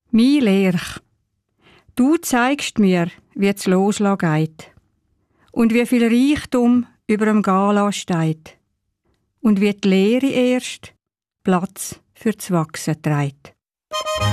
Mi Lerch, du zeigst mir, wie das Loslassen geht und wie viel Reichtum über dem Gala steht und wie die Leere erst Platz für das Wachsen trägt.